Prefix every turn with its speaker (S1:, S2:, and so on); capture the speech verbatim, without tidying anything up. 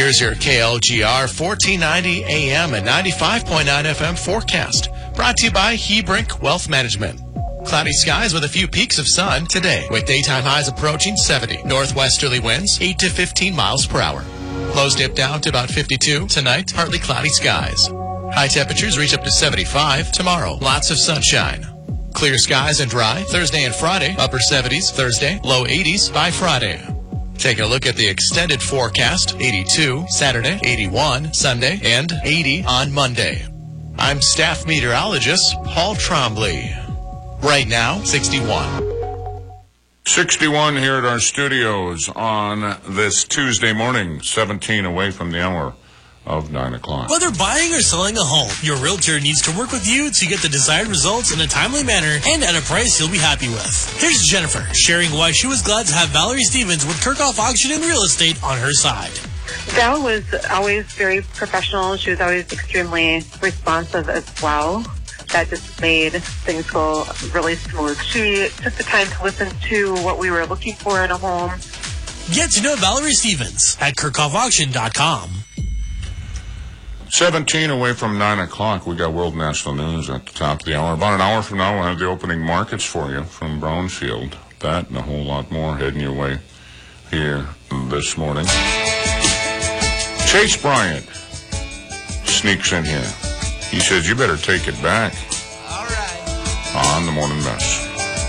S1: Here's your K L G R fourteen ninety A M and ninety-five point nine F M forecast. Brought to you by Hebrink Wealth Management. Cloudy skies with a few peaks of sun today, with daytime highs approaching seventy. Northwesterly winds eight to fifteen miles per hour. Lows dip down to about fifty-two. Tonight, partly cloudy skies. High temperatures reach up to seventy-five. Tomorrow, lots of sunshine. Clear skies and dry Thursday and Friday. Upper seventies Thursday, low eighties by Friday. Take a look at the extended forecast. eighty-two Saturday, eighty-one Sunday, and eighty on Monday. I'm staff meteorologist Paul Trombley. Right now, sixty-one.
S2: sixty-one here at our studios on this Tuesday morning, seventeen away from the hour of nine o'clock.
S3: Whether buying or selling a home, your realtor needs to work with you to get the desired results in a timely manner and at a price you'll be happy with. Here's Jennifer sharing why she was glad to have Valerie Stevens with Kirchhoff Auction and Real Estate on her side.
S4: Val was always very professional. She was always extremely responsive as well. That just made things go really smooth. She took the time to listen to what we were looking for in a home.
S3: Get to know Valerie Stevens at Kirchhoff Auction dot com.
S2: seventeen away from nine o'clock. We got World National News at the top of the hour. About an hour from now, we'll have the opening markets for you from Brownfield. That and a whole lot more heading your way here this morning. Chase Bryant sneaks in here. He says, you better take it back.
S5: All right.
S2: On the Morning Mess.